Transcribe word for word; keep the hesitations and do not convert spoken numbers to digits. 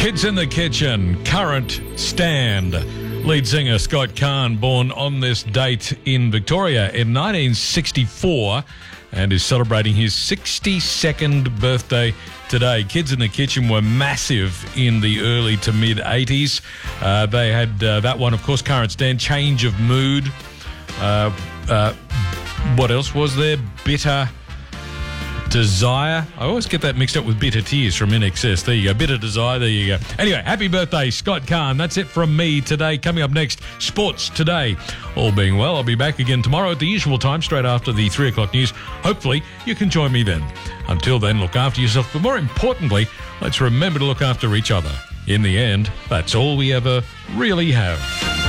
Kids in the Kitchen, current stand. Lead singer Scott Kahn, born on this date in Victoria in nineteen sixty-four and is celebrating his sixty-second birthday today. Kids in the Kitchen were massive in the early to mid-eighties. Uh, they had uh, that one, of course, Current Stand, Change of Mood. Uh, uh, what else was there? Bitter Desire. I always get that mixed up with Bitter Tears from I N X S. There you go. Bitter Desire. There you go. Anyway, happy birthday, Scott Kahn. That's it from me today. Coming up next, Sports Today. All being well, I'll be back again tomorrow at the usual time, straight after the three o'clock news. Hopefully, you can join me then. Until then, look after yourself. But more importantly, let's remember to look after each other. In the end, that's all we ever really have.